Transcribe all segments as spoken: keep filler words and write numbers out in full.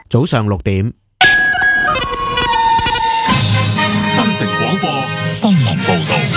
早上六點。 新城廣播新聞報道。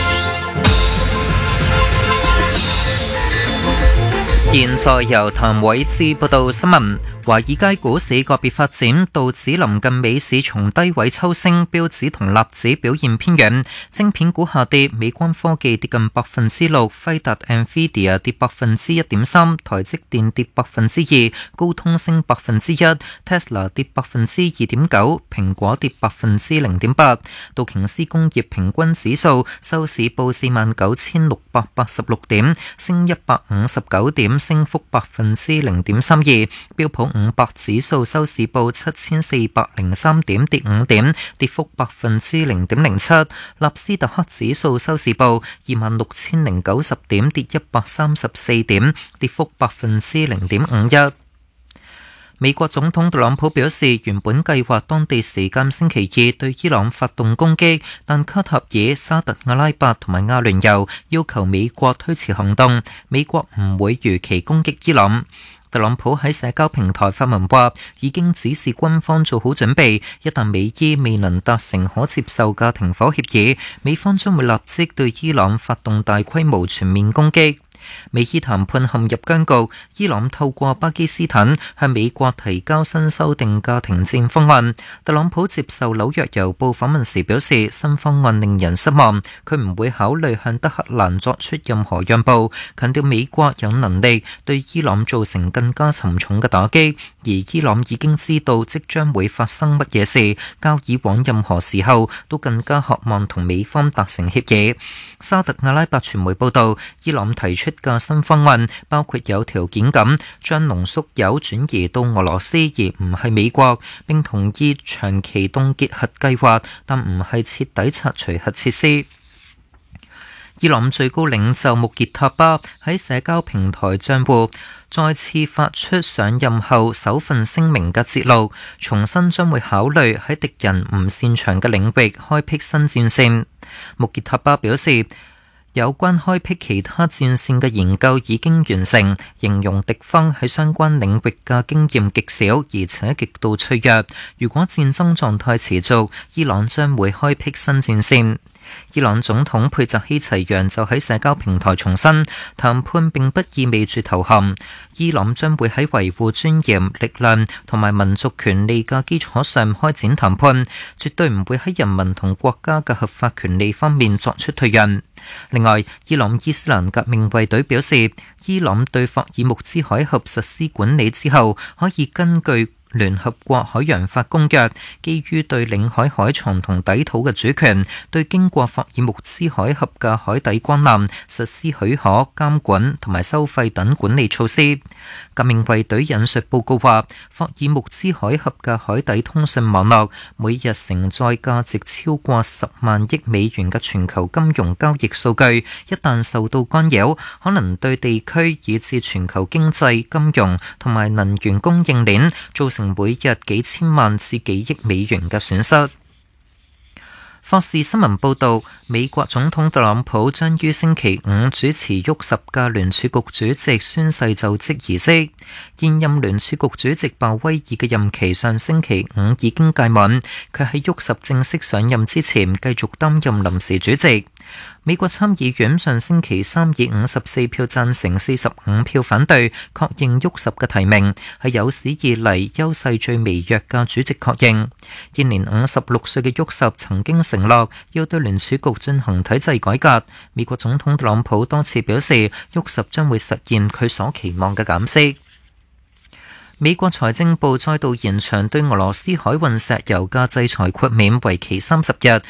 現在由譚偉志報道新聞。華爾街股市個別發展，道指臨近美市從低位抽升，標指同納指表現偏軟。晶片股下跌，美光科技跌近百分之六，輝達 Nvidia 跌百分之一點三，台積電跌百分之二，高通升百分之一 ，Tesla 跌百分之二點九，蘋果跌百分之零點八。道瓊斯工業平均指數收市報四萬九千六百八十六點，升一百五十九點，升幅百分之零點三二。標普五百指數收市報七千四百零三點，跌五點，跌幅百分之零點零七。納斯達克指數收市報二萬六千零九十點，跌一百三十四點，跌幅百分之零點五一。美國總統特朗普表示，原本計劃當地時間星期二對伊朗發動攻擊，但卡塔爾、沙特阿拉伯同埋阿聯酋要求美國推遲行動，美國唔會如期攻擊伊朗。特朗普喺社交平台發文話，已經指示軍方做好準備，一旦美伊未能達成可接受嘅停火協議，美方將會立即對伊朗發動大規模全面攻擊。美伊談判陷入僵局，伊朗透過巴基斯坦向美國提交新修訂嘅停戰方案。特朗普接受紐約郵報訪問時表示，新方案令人失望，佢唔會考慮向德黑蘭作出任何讓步，強調美國有能力對伊朗造成更加沉重嘅打擊，而伊朗已經知道即將會發生乜嘢事，較以往任何時候都更加渴望同美方達成協議。沙特阿拉伯傳媒報道，伊朗提出嘅新方案包括有條件咁將濃縮鈾轉移到俄羅斯而唔係美國，並同意長期凍結核計劃，但唔係徹底拆除核設施。伊朗最高領袖穆傑塔巴喺社交平台賬戶再次發出上任後首份聲明嘅節錄，重申將會考慮喺敵人唔擅長嘅領域開闢新戰線。穆傑塔巴表示，有關開闢其他戰線嘅研究已經完成，形容敵方喺相關領域嘅經驗極少，而且極度脆弱。如果戰爭狀態持續，伊朗將會開闢新戰線。伊朗總統佩澤希齊揚就喺社交平台重申，談判並不意味住投降。伊朗將會喺維護尊嚴、力量同埋民族權利嘅基礎上開展談判，絕對唔會喺人民同國家嘅合法權利方面作出退讓。另外，伊朗伊斯蘭革命衛隊表示，伊朗對霍爾木茲海峽實施管理之後，可以根據聯合國海洋法公約，基於對領海海床同底土嘅主權，對經過霍爾木茲海峽嘅海底光纜實施許可、監管同埋收費等管理措施。革命衛隊引述報告話，霍爾木茲海峽嘅海底通訊網絡每日承載價值超過十萬億美元嘅全球金融交易數據，一旦受到干擾，可能對地區以至全球經濟、金融同埋能源供應鏈造成每日幾千萬至幾億美元嘅損失。霍士新聞報導，美國總統特朗普將於星期五主持沃什嘅聯儲局主席宣誓就職儀式。現任聯儲局主席鮑威爾嘅任期上星期五已經屆滿，佢喺沃什正式上任之前繼續擔任臨時主席。美國參議院上星期三以五十四票贊成、四十五票反對確認沃什嘅提名，係有史以嚟優勢最微弱嘅主席確認。現年五十六歲嘅沃什曾經承諾要對聯儲局進行體制改革。美國總統特朗普多次表示，沃什將會實現佢所期望嘅減息。美國財政部再度延長對俄羅斯海運石油嘅制裁豁免，為期三十日，